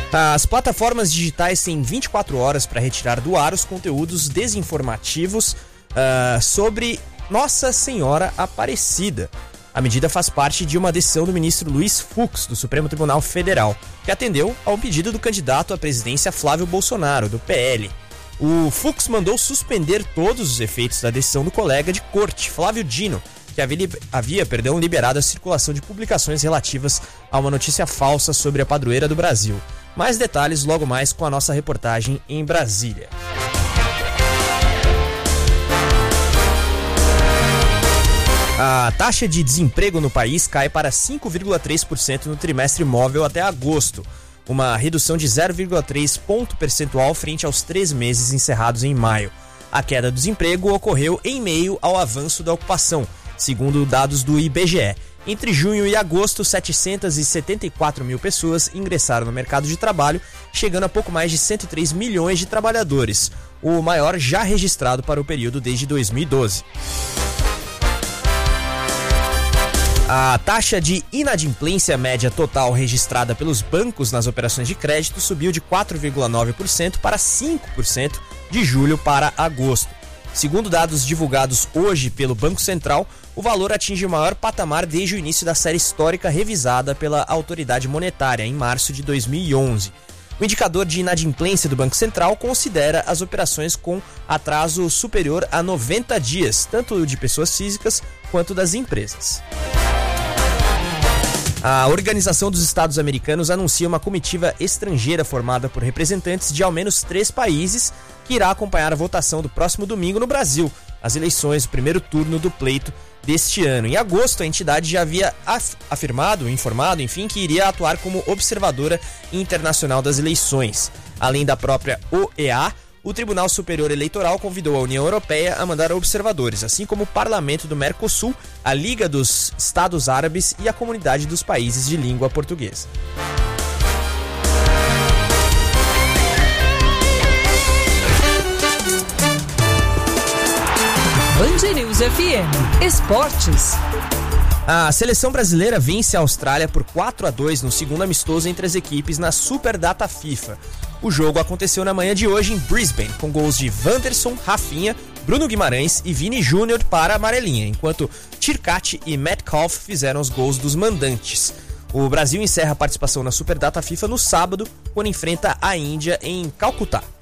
As plataformas digitais têm 24 horas para retirar do ar os conteúdos desinformativos sobre Nossa Senhora Aparecida. A medida faz parte de uma decisão do ministro Luiz Fux, do Supremo Tribunal Federal, que atendeu ao pedido do candidato à presidência Flávio Bolsonaro, do PL. O Fux mandou suspender todos os efeitos da decisão do colega de corte, Flávio Dino, que havia liberado a circulação de publicações relativas a uma notícia falsa sobre a padroeira do Brasil. Mais detalhes logo mais com a nossa reportagem em Brasília. A taxa de desemprego no país cai para 5,3% no trimestre móvel até agosto, uma redução de 0,3 ponto percentual frente aos 3 meses encerrados em maio. A queda do desemprego ocorreu em meio ao avanço da ocupação, segundo dados do IBGE. Entre junho e agosto, 774 mil pessoas ingressaram no mercado de trabalho, chegando a pouco mais de 103 milhões de trabalhadores, o maior já registrado para o período desde 2012. A taxa de inadimplência média total registrada pelos bancos nas operações de crédito subiu de 4,9% para 5% de julho para agosto. Segundo dados divulgados hoje pelo Banco Central, o valor atinge o maior patamar desde o início da série histórica revisada pela autoridade monetária em março de 2011. O indicador de inadimplência do Banco Central considera as operações com atraso superior a 90 dias, tanto de pessoas físicas quanto das empresas. A Organização dos Estados Americanos anuncia uma comitiva estrangeira formada por representantes de ao menos 3 países que irá acompanhar a votação do próximo domingo no Brasil, as eleições do primeiro turno do pleito deste ano. Em agosto, a entidade já havia informado, que iria atuar como observadora internacional das eleições. Além da própria OEA, o Tribunal Superior Eleitoral convidou a União Europeia a mandar observadores, assim como o Parlamento do Mercosul, a Liga dos Estados Árabes e a Comunidade dos Países de Língua Portuguesa. Band News FM Esportes. A seleção brasileira vence a Austrália por 4-2 no segundo amistoso entre as equipes na Superdata FIFA. O jogo aconteceu na manhã de hoje em Brisbane, com gols de Wanderson, Rafinha, Bruno Guimarães e Vini Júnior para a amarelinha, enquanto Tircati e Metcalf fizeram os gols dos mandantes. O Brasil encerra a participação na Superdata FIFA no sábado, quando enfrenta a Índia em Calcutá.